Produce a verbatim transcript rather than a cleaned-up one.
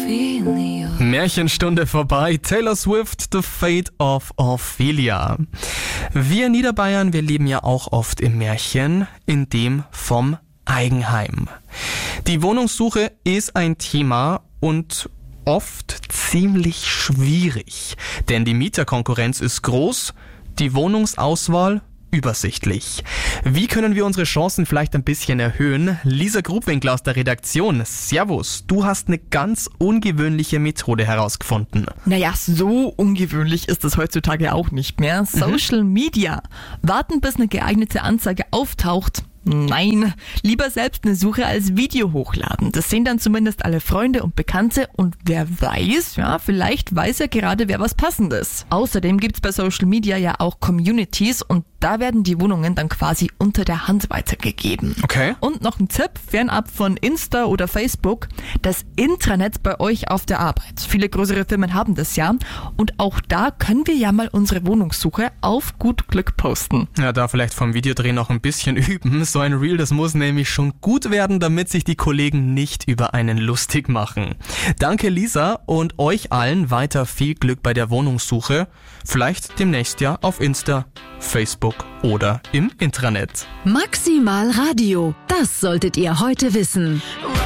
Ophelia. Märchenstunde vorbei. Taylor Swift, The Fate of Ophelia. Wir Niederbayern, wir leben ja auch oft im Märchen, in dem vom Eigenheim. Die Wohnungssuche ist ein Thema und oft ziemlich schwierig, denn die Mieterkonkurrenz ist groß, die Wohnungsauswahl übersichtlich. Wie können wir unsere Chancen vielleicht ein bisschen erhöhen? Lisa Grubwinkler aus der Redaktion. Servus, du hast eine ganz ungewöhnliche Methode herausgefunden. Naja, so ungewöhnlich ist es heutzutage auch nicht mehr. Social Media. Warten, bis eine geeignete Anzeige auftaucht. Nein, lieber selbst eine Suche als Video hochladen. Das sehen dann zumindest alle Freunde und Bekannte und wer weiß, ja, vielleicht weiß ja gerade wer was Passendes. Außerdem gibt's bei Social Media ja auch Communities und da werden die Wohnungen dann quasi unter der Hand weitergegeben. Okay. Und noch ein Tipp, fernab von Insta oder Facebook, das Intranet bei euch auf der Arbeit. Viele größere Firmen haben das ja und auch da können wir ja mal unsere Wohnungssuche auf gut Glück posten. Ja, da vielleicht vom Videodreh noch ein bisschen üben. So ein Reel, das muss nämlich schon gut werden, damit sich die Kollegen nicht über einen lustig machen. Danke Lisa und euch allen weiter viel Glück bei der Wohnungssuche. Vielleicht demnächst ja auf Insta, Facebook oder im Intranet. Maximal Radio, das solltet ihr heute wissen.